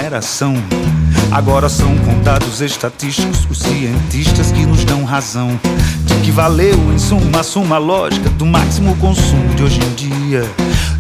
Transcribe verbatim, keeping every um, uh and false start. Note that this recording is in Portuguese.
mineração. Agora são contados estatísticos os cientistas que nos dão razão de que valeu, em suma, a suma lógica do máximo consumo de hoje em dia.